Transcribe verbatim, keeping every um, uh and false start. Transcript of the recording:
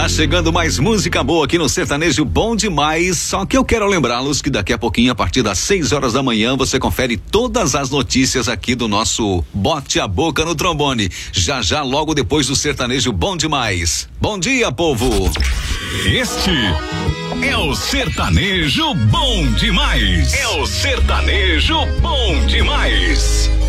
Tá chegando mais música boa aqui no Sertanejo Bom Demais, só que eu quero lembrá-los que daqui a pouquinho, a partir das seis horas da manhã, você confere todas as notícias aqui do nosso Bote a Boca no Trombone, já já logo depois do Sertanejo Bom Demais. Bom dia, povo! Este é o Sertanejo Bom Demais. É o Sertanejo Bom Demais.